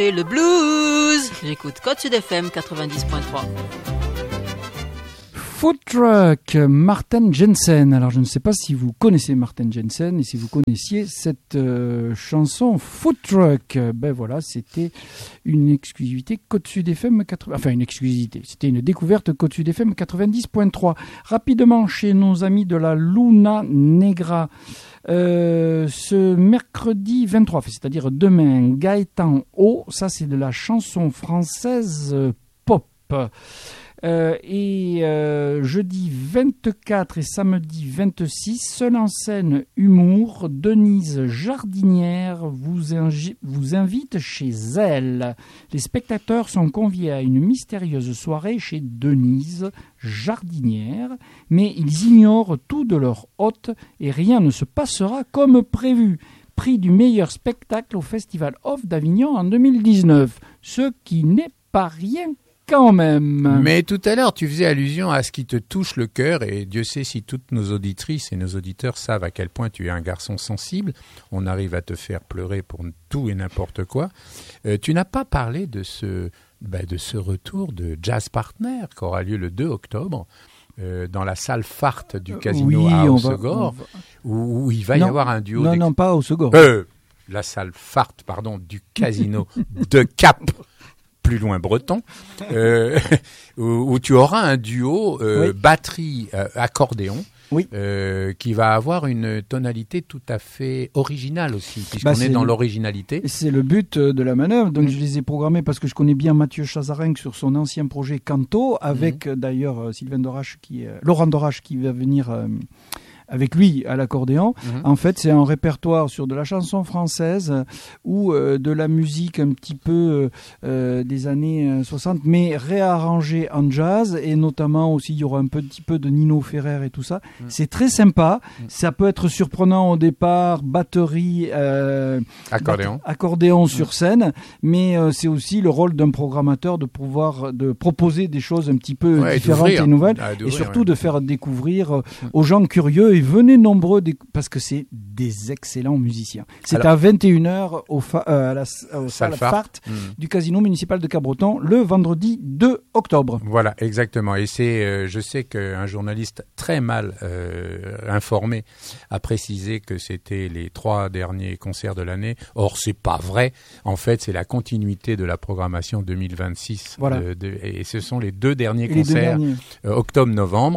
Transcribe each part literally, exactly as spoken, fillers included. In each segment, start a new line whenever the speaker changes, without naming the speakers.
Et le blues. J'écoute Côte Sud F M quatre-vingt-dix point trois.
Food Truck, Martin Jensen. Alors je ne sais pas si vous connaissez Martin Jensen et si vous connaissiez cette euh, chanson Food Truck. Ben voilà, c'était une exclusivité Côte Sud F M quatre-vingts. Enfin une exclusivité, c'était une découverte Côte Sud F M quatre-vingt-dix point trois. Rapidement chez nos amis de la Luna Negra. Euh, ce mercredi vingt-trois, c'est-à-dire demain, Gaëtan O, ça c'est de la chanson française euh, pop. Euh, et euh, jeudi vingt-quatre et samedi vingt-six, seule en scène humour, Denise Jardinière vous, ingi- vous invite chez elle. Les spectateurs sont conviés à une mystérieuse soirée chez Denise Jardinière, mais ils ignorent tout de leur hôte et rien ne se passera comme prévu. Prix du meilleur spectacle au Festival Off d'Avignon en deux mille dix-neuf, ce qui n'est pas rien. Quand même.
Mais tout à l'heure, tu faisais allusion à ce qui te touche le cœur, et Dieu sait si toutes nos auditrices et nos auditeurs savent à quel point tu es un garçon sensible. On arrive à te faire pleurer pour tout et n'importe quoi. Euh, tu n'as pas parlé de ce, bah, de ce retour de Jazz Partner qui aura lieu le deux octobre. Euh, dans la salle Fart du casino
oui,
à
on
Hossegor,
va,
va... où, où il va
non,
y avoir un duo...
Non,
d'ex...
non, pas à Hossegor.
Euh, la salle Fart, pardon, du casino de Cap. Plus loin breton, euh, où, où tu auras un duo euh, oui. batterie-accordéon euh,
oui.
euh, qui va avoir une tonalité tout à fait originale aussi, puisqu'on
bah,
est dans
le,
l'originalité.
C'est le but de la manœuvre, donc mmh. je les ai programmés parce que je connais bien Mathieu Chazarenc sur son ancien projet Canto, avec mmh. d'ailleurs euh, Sylvain Dorache, qui, euh, Laurent Dorache qui va venir... Euh, avec lui à l'accordéon. Mmh. En fait, c'est un répertoire sur de la chanson française ou euh, de la musique un petit peu euh, des années soixante, mais réarrangée en jazz, et notamment aussi, il y aura un petit peu de Nino Ferrer et tout ça. Mmh. C'est très sympa. Mmh. Ça peut être surprenant au départ, batterie, euh,
accordéon,
bat- accordéon mmh. sur scène, mais euh, c'est aussi le rôle d'un programmateur de pouvoir de proposer des choses un petit peu ouais, différentes et, et nouvelles, ah, et surtout ouais. de faire découvrir euh, mmh. aux gens curieux. Et venez nombreux déc- parce que c'est des excellents musiciens. C'est Alors, à vingt et une heures au fa- euh, à la au salle Fart mmh. du casino municipal de Cabreton le vendredi deux octobre.
Voilà, exactement. Et c'est, euh, je sais qu'un journaliste très mal euh, informé a précisé que c'était les trois derniers concerts de l'année. Or, c'est pas vrai. En fait, c'est la continuité de la programmation deux mille vingt-six.
Voilà.
De, de, et ce sont les deux derniers
et
concerts,
deux derniers.
Euh, octobre-novembre.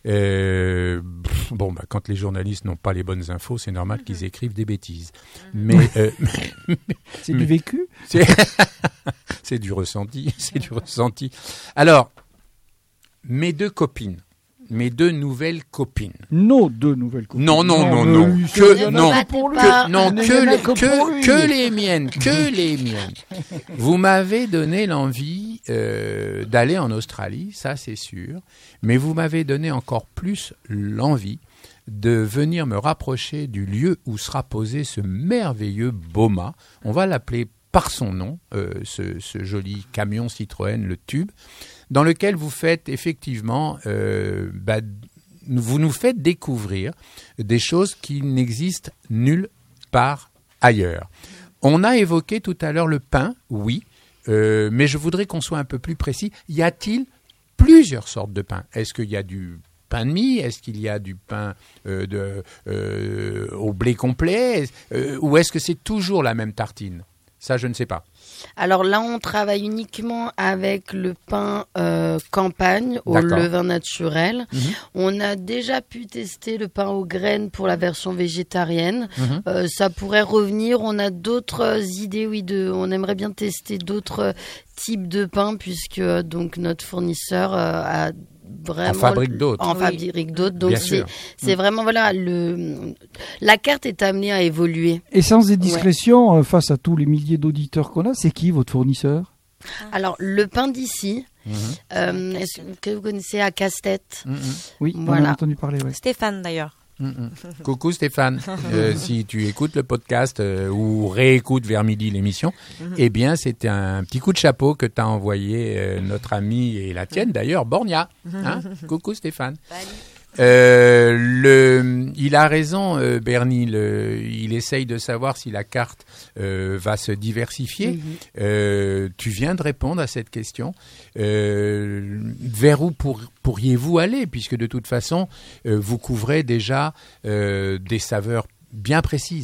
Euh, pff, bon, bah, quand les journalistes n'ont pas les bonnes infos, c'est normal qu'ils écrivent des bêtises. Mais, euh,
c'est mais, du vécu.
C'est, c'est du ressenti. C'est du ressenti. Alors, mes deux copines, mes deux nouvelles copines.
Nos deux nouvelles copines.
Non, non, non, non. non. Que, non, que, non, que, les, que, que les miennes, que les miennes. Vous m'avez donné l'envie euh, d'aller en Australie, ça c'est sûr. Mais vous m'avez donné encore plus l'envie de venir me rapprocher du lieu où sera posé ce merveilleux Boma. On va l'appeler par son nom, euh, ce, ce joli camion Citroën, le Tube, dans lequel vous faites effectivement, euh, bah, vous nous faites découvrir des choses qui n'existent nulle part ailleurs. On a évoqué tout à l'heure le pain, oui, euh, mais je voudrais qu'on soit un peu plus précis. Y a-t-il plusieurs sortes de pain ? Est-ce qu'il y a du pain de mie ? Est-ce qu'il y a du pain euh, de, euh, au blé complet ? euh, Ou est-ce que c'est toujours la même tartine ? Ça, je ne sais pas.
Alors là, on travaille uniquement avec le pain euh, campagne au
D'accord.
levain naturel.
Mmh.
On a déjà pu tester le pain aux graines pour la version végétarienne.
Mmh.
Euh, ça pourrait revenir. On a d'autres idées, oui, de, on aimerait bien tester d'autres types de pain puisque donc notre fournisseur euh, a vraiment
en fabrique d'autres.
En
oui.
fabrique d'autres. Donc
Bien
c'est,
sûr.
c'est mmh. vraiment voilà le la carte est amenée à évoluer.
Et sans indiscrétion, ouais. face à tous les milliers d'auditeurs qu'on a, c'est qui votre fournisseur ?
Alors le pain d'ici.
Mmh.
Euh, est-ce que vous connaissez à Casse-Tête ?
Mmh.
Oui,
voilà.
on a entendu parler. Ouais.
Stéphane d'ailleurs.
Mmh. Coucou Stéphane, euh, si tu écoutes le podcast euh, ou réécoutes vers midi l'émission, mmh. eh bien c'est un petit coup de chapeau que t'as envoyé euh, notre amie et la tienne d'ailleurs, Bornia. Hein ? Coucou Stéphane. Euh, le, il a raison, euh, Bernie. Le, il essaye de savoir si la carte euh, va se diversifier. Mm-hmm. Euh, tu viens de répondre à cette question. Euh, vers où pour, pourriez-vous aller, puisque de toute façon, euh, vous couvrez déjà euh, des saveurs bien précises.